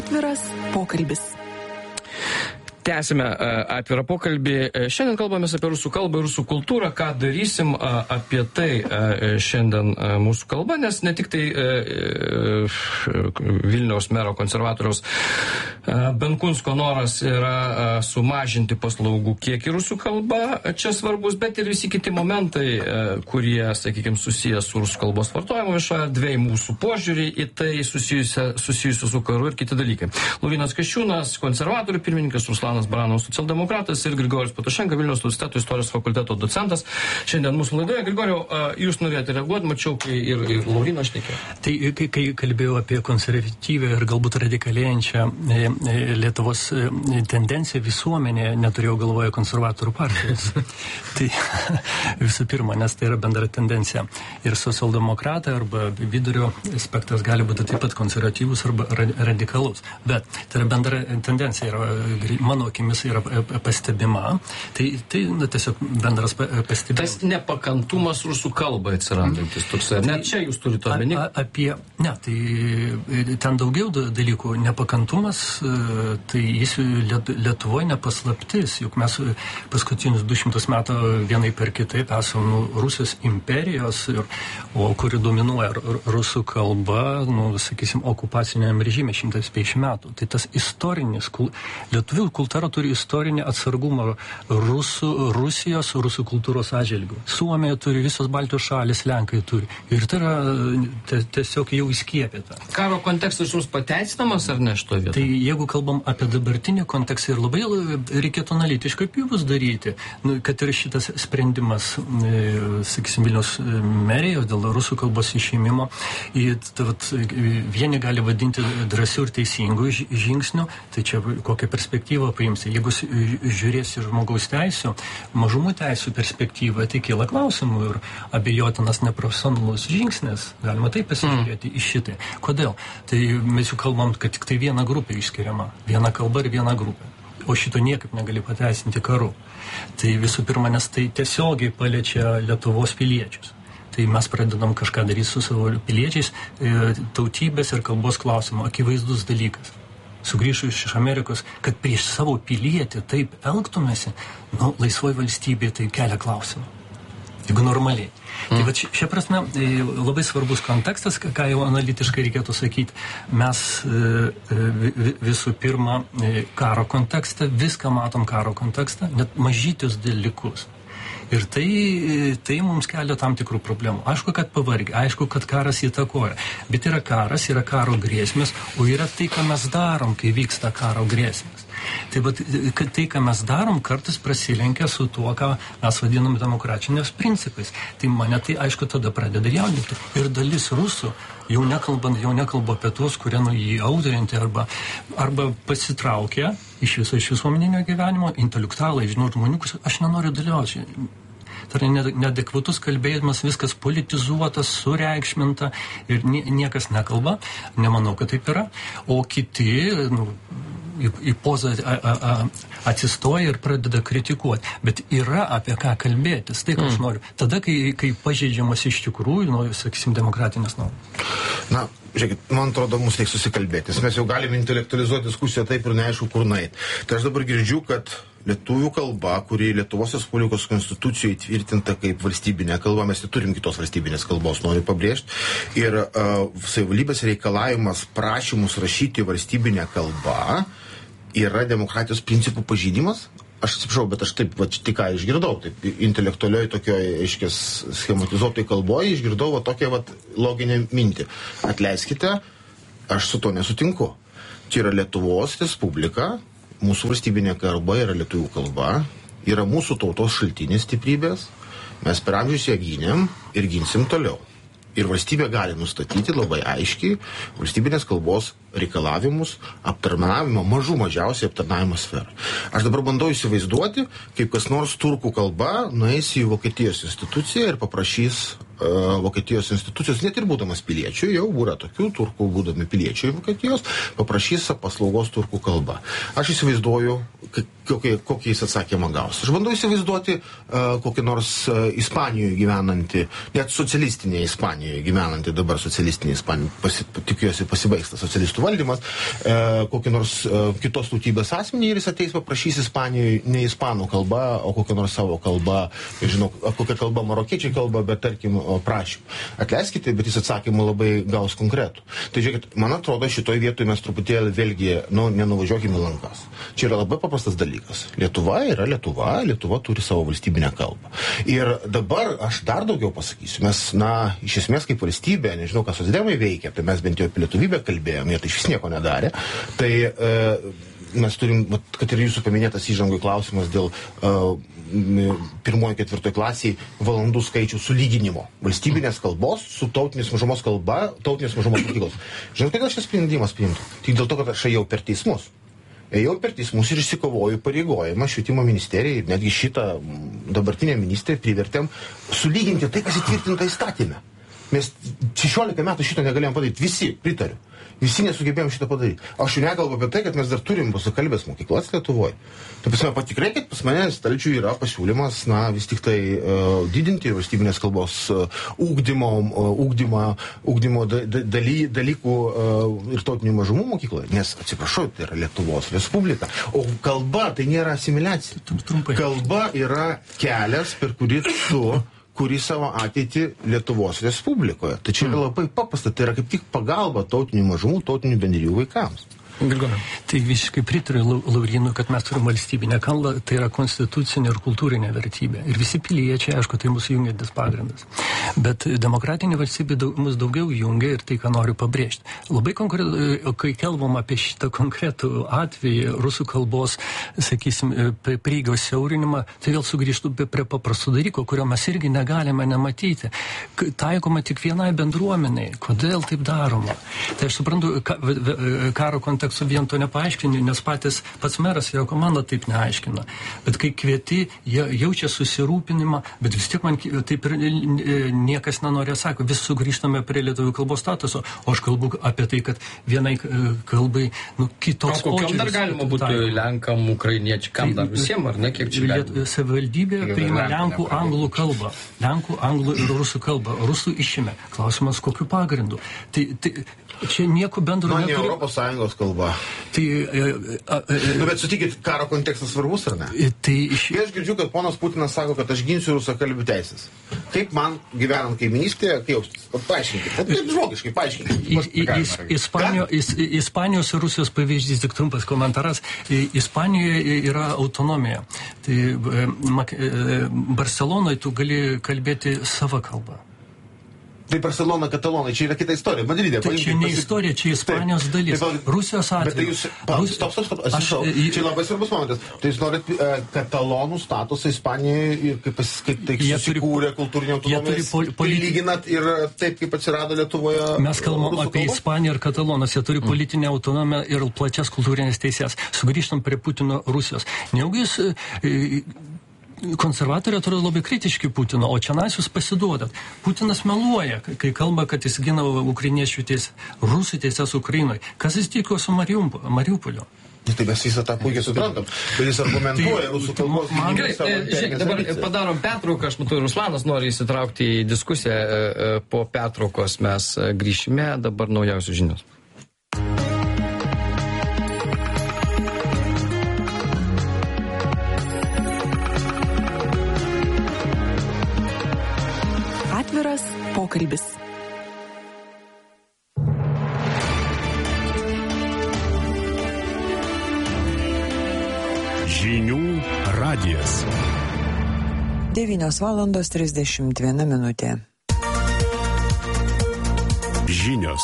Atviras pokalbis. Tęsime atvirą pokalbį. Šiandien kalbamės apie rusų kalbą ir rusų kultūrą. Ką darysim apie tai šiandien mūsų kalba, nes ne tik tai Vilniaus mero konservatoriaus Benkunsko noras yra sumažinti paslaugų kiekį rusų kalba, čia svarbus, bet ir visi kiti momentai, kurie, sakykime, susijęs su rusų kalbos vartojimu viešoje erdvėje, mūsų požiūrį į tai susijusiu su karu ir kiti dalykai. Laurynas Kasčiūnas, konservatorių pirmininkas, Ruslanas Baranovas, socialdemokratas, ir Grigorijus Patašenka, Vilniaus universiteto istorijos fakulteto docentas. Šiandien mūsų laidoje. Grigorijau, jūs norėjote reaguoti, mačiau, kai ir Laurynas šnekėjo. Tai kai kalbėjau apie konservatyvę ir galbūt radikalėjančią Lietuvos tendenciją visuomenėje, neturėjau galvoje konservatorių partijos. Tai visų pirma, nes tai yra bendra tendencija. Ir socialdemokratai arba vidurio spektras gali būti taip pat konservatyvus arba radikalus. Bet tai yra bendra tendencija. Mano akimis yra pastebima. Tai tiesiog bendras pastebėjimas. Tas nepakantumas rusų kalbai atsirandantis toks. Net čia jūs turite omeny? Tai ten daugiau dalykų. Nepakantumas, tai jis Lietuvoje nepaslaptis. Juk mes paskutinius 200 metų vienai per kitaip esame Rusijos imperijos, kuri dominuoja rusų kalba, sakysim, okupaciniam režime 150 metų. Tai tas istorinis, lietuvių kultūra turi istorinį atsargumą Rusijos, rusų kultūros atžvilgiu. Suomija turi, visos Baltijos šalis, Lenkai turi. Ir tai yra tiesiog jau įskiepėta. Karo kontekstas jums pateisinamas ar ne šitoje vietoje? Tai jeigu kalbam apie dabartinį kontekstą ir labai reikėtų analitiškai pjūvus daryti, kad ir šitas sprendimas, sakysim, Vilniaus merijos dėl rusų kalbos išėmimo, vieni gali vadinti drąsių ir teisingų žingsnių, tai čia kokią perspektyvą paimsi. Jeigu žiūrėsi žmogaus teisų, mažumų teisų perspektyvą, tai kyla klausimų ir abejotinas neprofesionalus žingsnis. Galima taip pasižiūrėti į šitai. Kodėl? Tai mes jau kalbam, kad tik tai viena grupė išskiriama. Viena kalba ir viena grupė. O šito niekaip negali pateisinti karu. Tai visų pirma, nes tai tiesiogiai paliečia Lietuvos piliečius. Tai mes pradedam kažką daryti su savo piliečiais, tautybės ir kalbos klausimu. Akivaizdus dalykas. Sugrįžu iš Amerikos, kad prieš savo pilietį taip elgtumėsi, laisvoj valstybėje tai kelia klausimą. Jeigu normaliai. Tai va šia prasme labai svarbus kontekstas, ką jau analitiškai reikėtų sakyti. Mes visų pirma karo kontekste, viską matom karo kontekste, net mažytis dalykus. Ir tai mums kelia tam tikrų problemų. Aišku, kad pavargė, aišku, kad karas įtakoja. Bet yra karas, yra karo grėsmės, o yra tai, ką mes darom, kai vyksta karo grėsmės. Tai tai, ką mes darom, kartais prasilenkia su tuo, ką mes vadinam demokratinės principais. Tai mane tai, aišku, tada pradeda jaudinti. Ir dalis rusų, jau nekalba apie tuos, kurie jį audrinti arba pasitraukia iš visuomeninio gyvenimo, intelektualai, žmonių, aš nenoriu dalyvauti. Tai neadekvatus kalbėjimas, viskas politizuotas, sureikšminta ir niekas nekalba. Nemanau, kad taip yra. O kiti į pozą atsistoja ir pradeda kritikuoti. Bet yra apie ką kalbėtis. Tai, ką aš noriu. Tada, kai pažeidžiamas iš tikrųjų, sakysim, demokratinės normos. Na, žiūrėkit, man atrodo, mums reikia susikalbėtis. Mes jau galime intelektualizuoti diskusiją taip ir neaišku, kur nueit. Tai aš dabar girdžiu, kad lietuvių kalba, kuri Lietuvos Respublikos konstitucijoje įtvirtinta kaip valstybinė kalba, mes neturim kitos valstybinės kalbos, noriu pabrėžti, ir savivaldybės reikalavimas prašymus rašyti valstybinę kalbą yra demokratijos principų pažeidimas. Aš atsiprašau, bet aš taip, tik ką išgirdau, taip intelektualioj tokioj, aiškės, schematizuotai kalboje išgirdau tokią loginę mintį. Atleiskite, aš su to nesutinku. Čia yra Lietuvos Respublika, mūsų valstybinė kalba yra lietuvių kalba, yra mūsų tautos šaltinis stiprybės, mes per amžius ją gynėm ir ginsim toliau. Ir valstybė gali nustatyti labai aiškiai valstybinės kalbos reikalavimus aptarnavimo, mažiausiai aptarnavimo sferą. Aš dabar bandau įsivaizduoti, kaip kas nors turkų kalba nueis į Vokietijos instituciją ir paprašys Vokietijos institucijos, net ir būdamas piliečių, jau būra tokių turkų būdami piliečiai Vokietijos, paprašys paslaugos turkų kalba. Aš įsivaizduoju, kokį jis atsakymą gaus. Aš bandau įsivaizduoti kokį nors Ispanijoje gyvenantį, net socialistinėje Ispanijoje gyvenantį, dabar socialistinėje Ispanijoje, tikiuosi pasibaigs tas socialistų valdymas, kokį nors kitos tautybės asmenį ir jis ateis paprašys Ispanijoje ne ispanų kalba, o kokią nors savo kalbą, žinau, kokią kalbą marokiečiai kalba, bet tarkim prašym. Atleiskite, bet jis atsakymą labai gaus konkretų. Tai žiūrėkit, man atrodo, šitoje vietoje mes truputėlį vėlgi, nenuvažiuokime į lankas. Čia yra labai paprastas dalykas. Lietuva yra Lietuva, Lietuva turi savo valstybinę kalbą. Ir dabar aš dar daugiau pasakysiu. Mes, iš esmės kaip valstybė, nežinau, ką socdemai veikia, tai mes bent jau apie lietuvybę kalbėjom, jie tai iš vis nieko nedarė. Tai mes turim, kad ir jūsų paminėtas įžangoj klausimas dėl 1-4 klasiai valandų skaičių sulyginimo valstybinės kalbos su tautinės mažumos kalba, tautinės mažumos mokyklos. Žinot, kodėl šis sprendimas priimtų? Tik dėl to, kad aš ėjau per teismus. Ėjau per teismus ir išsikovoju pareigojimą švietimo ministerijai ir netgi šitą dabartinę ministrę privertėm sulyginti tai, kas įtvirtinta įstatymę. Mes 16 metų šito negalėjom padaryti. Visi, pritariu. Visi nesugebėjom šitą padaryti. Aš jau nekalbu apie tai, kad mes dar turim rusakalbės mokyklas Lietuvoje. Tai patikrai, kad pas mane stalčių yra pasiūlymas, vis tik tai didinti valstybinės kalbos ūkdymo dalykų ir tautinių mažumų mokykloje. Nes, atsiprašau, tai yra Lietuvos Respublika. O kalba tai nėra asimiliacija. Kalba yra kelias, per kurį tu kuri savo ateitį Lietuvos Respublikoje. Tai čia yra labai paprasta, tai yra kaip tik pagalba tautinių mažumų, tautinių bendrijų vaikams. Tai visiškai pritariu Laurinui, kad mes turim valstybinę kalbą, tai yra konstitucinė ir kultūrinė vertybė. Ir visi piliečiai, aišku, tai mūsų jungiantis pagrindas. Bet demokratinė valstybė mus daugiau jungia ir tai, ką noriu pabrėžti. Labai kai kalbam apie šitą konkretų atvejį, rusų kalbos, sakysim, prieigos siaurinimą, tai vėl sugrįžtų prie paprastų dalyko, kurio mes irgi negalime nematyti. Taikoma tik vienai bendruomeniai. Kodėl taip daroma? Tai aš suprantu, karo kontekste su vien to nepaaiškini, nes pats meras jo komanda taip neaiškina. Bet kai kvieti, jie jaučia susirūpinimą, bet vis tiek man taip ir niekas nenorė sako, vis sugrįžtame prie lietuvių kalbos statuso, o aš kalbu apie tai, kad vienai kalbai, kitoks požiūris. Kokiam dar galima būtų lenkam, ukrainiečiam, kam dar visiems, ar ne, kiek čia galima? Savivaldybė priima lenkų, anglų kalbą. Lenkų, anglų ir rusų kalbą. Rusų išėmė. Klausimas, kokiu pagrindu. Tai čia nieko bendro neturi. Ne Europos Sąjungos kalba. Bet sutikit, karo kontekstas svarbus, ar ne? Kai aš girdžiu, kad ponas Putinas sako, kad aš ginsiu rusakalbių teisės. Kaip man gyvenant kaiminystėje, kai jaustis? Paaiškinkit. Taip žmogiškai, paaiškinkit. Ispanijos ir Rusijos pavyzdys, tik trumpas komentaras. Ispanijoje yra autonomija. Tai Barcelonoje tu gali kalbėti savo kalbą. Tai Barcelona, Katalonai, čia yra kita istorija. Madride, tai čia ne istorija, čia Ispanijos dalis. Rusijos atveju. Atsiprašau, čia labai svarbus momentas. Tai jūs norit katalonų statusą Ispanijoje ir kaip tai susikūrė kultūrinė autonomija, lyginat ir taip, kaip atsirado Lietuvoje. Mes kalbam apie Ispaniją ir Katalonas. Jie turi politinę autonomiją ir plačias kultūrinės teisės. Sugrįžtam prie Putino Rusijos. Nejaugi jis konservatoriai atrodo labai kritiški Putino, o čia jūs pasiduodat. Putinas meluoja, kai kalba, kad jis gina ukrainiečių teisės, rusų teisės Ukrainoje. Kas jis tiko su Mariupoliu? Tai mes visą tą puikiai suprantam. Bet jis argumentuoja rusų kalbos. Gerai, dabar padarom pertrauką. Aš matau, Ruslanas nori įsitraukti į diskusiją. Po pertraukos mes grįšime. Dabar naujausios žinios. Atviras pokalbis. Žinių radijas. 9:31 minutė. Žinios.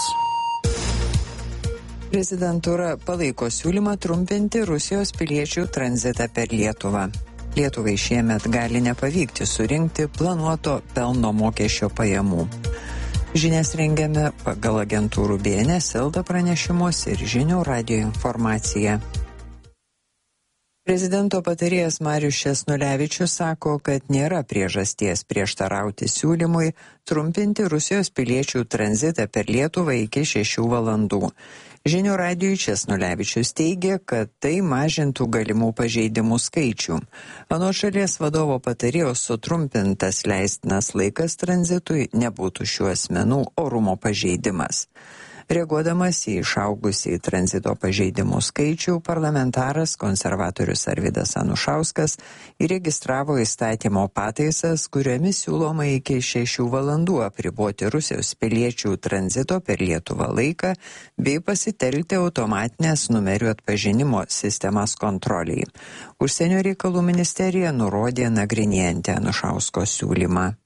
Prezidentūra palaiko siūlymą trumpinti Rusijos piliečių tranzitą per Lietuvą. Lietuvai šiemet gali nepavykti surinkti planuoto pelno mokesčio pajamų. Žinias rengiame pagal agentūrų BNS, Elta pranešimus ir Žinių radijo informaciją. Prezidento patarėjas Marius Česnulevičius sako, kad nėra priežasties prieštarauti siūlymui trumpinti Rusijos piliečių tranzitą per Lietuvą iki 6 valandų. Žinių radijui Česnulevičius teigia, kad tai mažintų galimų pažeidimų skaičių. Anot šalies vadovo patarėjos sutrumpintas leistinas laikas tranzitui nebūtų šių asmenų orumo pažeidimas. Reaguodamas į išaugusį tranzito pažeidimų skaičių, parlamentaras konservatorius Arvydas Anušauskas įregistravo įstatymo pataisas, kuriomis siūloma iki 6 valandų apriboti Rusijos piliečių tranzito per Lietuvą laiką bei pasitelkti automatinės numerių atpažinimo sistemas kontroliai. Užsienio reikalų ministerija nurodė nagrinėjanti Anušausko siūlymą.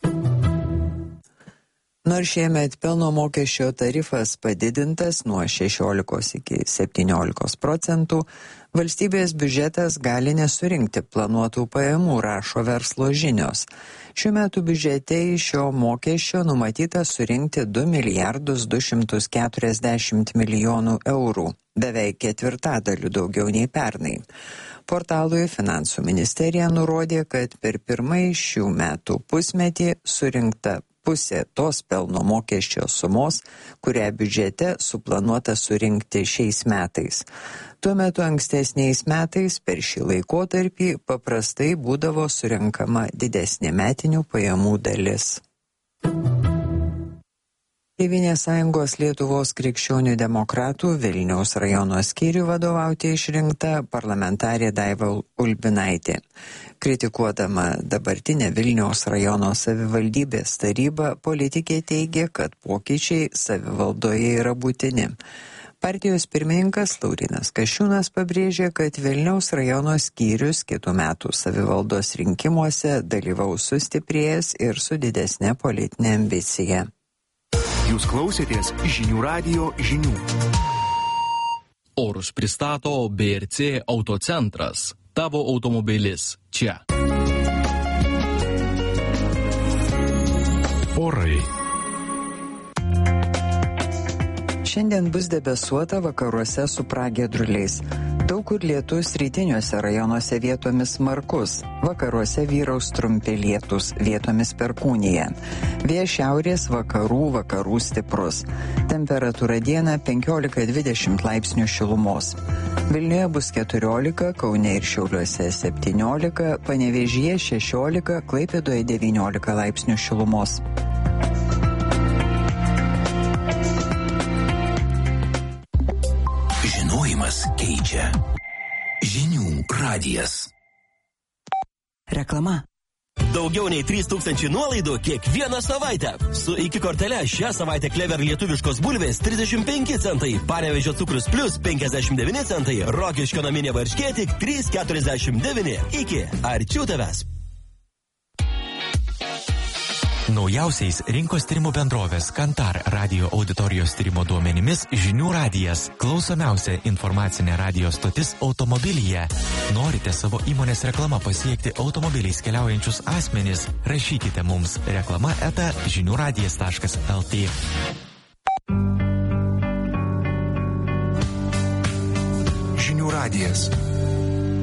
Nors šiemet pelno mokesčio tarifas padidintas nuo 16 iki 17%, valstybės biudžetas gali nesurinkti planuotų pajamų, rašo Verslo žinios. Šiuo metu biudžete iš šio mokesčio numatyta surinkti 2 milijardus 240 milijonų eurų, beveik ketvirtadaliu daugiau nei pernai. Portalui Finansų ministerija nurodė, kad per pirmąjį šių metų pusmetį surinkta pusė tos pelno mokesčio sumos, kurią biudžete suplanuota surinkti šiais metais. Tuo metu ankstesniais metais per šį laikotarpį paprastai būdavo surenkama didesnė metinių pajamų dalis. Tėvynės sąjungos Lietuvos krikščionių demokratų Vilniaus rajono skyrių vadovauti išrinkta parlamentarė Daiva Ulbinaitė. Kritikuodama dabartinę Vilniaus rajono savivaldybės tarybą, politikė teigia, kad pokyčiai savivaldoje yra būtini. Partijos pirmininkas Laurynas Kasčiūnas pabrėžė, kad Vilniaus rajono skyrius kitų metų savivaldos rinkimuose dalyvaus sustiprėjęs ir su didesne politinė ambicija. Jūs klausėtės Žinių radijo žinių. Orus pristato BRC Autocentras. Tavo automobilis čia. Orai. Šiandien bus debesuota, vakaruose su pragiedruliais. Daug kur lietus, rytiniuose rajonuose vietomis smarkus. Vakaruose vyraus trumpi lietus, vietomis perkūnija. Vėjas šiaurės vakarų stiprus. Temperatūra dieną 15-20 laipsnių šilumos. Vilniuje bus 14, Kaune ir Šiauliuose 17, Panevėžyje 16, Klaipėdoje 19 laipsnių šilumos. Žinojimas keičia. Žinių radijas. Reklama. Daugiau nei 3000 nuolaidų kiekvieną savaitę. Su iki kortele šią savaitę Klever lietuviškos bulvės 35 centai, Panevėžio cukrus plus 59 centai, Rokiškio naminė varškė tik 3,49. Iki arčiau tavęs. Naujausiais rinkos tyrimų bendrovės Kantar radio auditorijos tyrimo duomenimis Žinių radijas – klausomiausia informacinė radio stotis automobilyje. Norite savo įmonės reklama pasiekti automobiliais keliaujančius asmenys? Rašykite mums reklama@žiniuradijas.lt. Žinių radijas.